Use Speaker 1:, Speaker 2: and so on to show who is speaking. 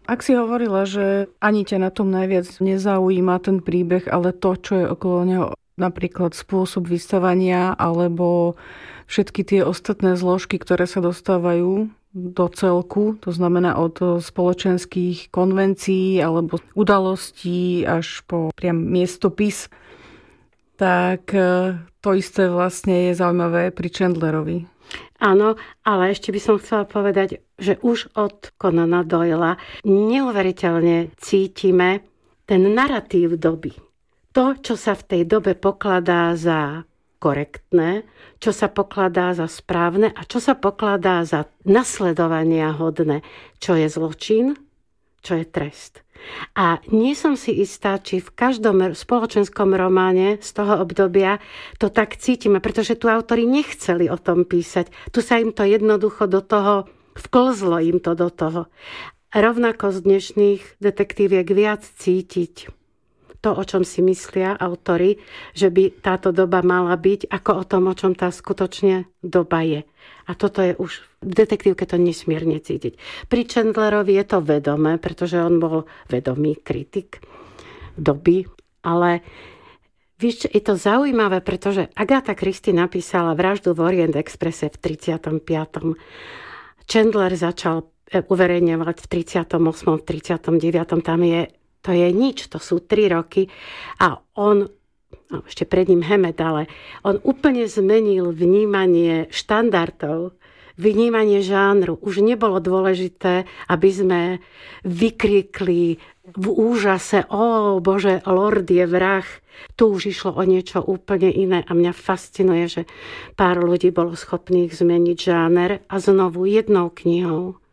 Speaker 1: Ak si hovorila, že ani ťa na tom najviac nezaujíma ten príbeh, ale to, čo je okolo neho, napríklad spôsob vystavania alebo všetky tie ostatné zložky, ktoré sa dostávajú do celku, to znamená od spoločenských konvencií alebo udalostí až po priam miestopis, tak to isté vlastne je zaujímavé pri Chandlerovi.
Speaker 2: Áno, ale ešte by som chcela povedať, že už od Conana Doyla neuveriteľne cítime ten narratív doby. To, čo sa v tej dobe pokladá za korektné, čo sa pokladá za správne a čo sa pokladá za nasledovania hodné, čo je zločin, čo je trest. A nie som si istá, či v každom spoločenskom románe z toho obdobia to tak cítime, pretože tu autori nechceli o tom písať. Tu sa im to jednoducho do toho, vklzlo im to do toho. Rovnako z dnešných detektíviek viac cítiť to, o čom si myslia autori, že by táto doba mala byť, ako o tom, o čom tá skutočne doba je. A toto je už v detektívke to nesmierne cítiť. Pri Chandlerovi je to vedomé, pretože on bol vedomý kritik doby, ale vieš, je to zaujímavé, pretože Agatha Christie napísala Vraždu v Orient Expresse v 35. Chandler začal uverejňovať v 38., v 39. To je nič, to sú 3 roky a on, ešte pred ním Hammett, ale on úplne zmenil vnímanie štandardov, vnímanie žánru. Už nebolo dôležité, aby sme vykríkli v úžase, Bože, Lord je vrah. Tu už išlo o niečo úplne iné a mňa fascinuje, že pár ľudí bolo schopných zmeniť žáner a znovu jednou knihou